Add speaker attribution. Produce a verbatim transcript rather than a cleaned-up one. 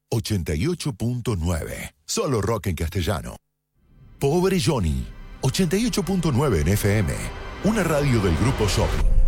Speaker 1: ochenta y ocho punto nueve. Solo rock en castellano. Pobre Johnny, ochenta y ocho punto nueve en F M. Una radio del Grupo Shopping.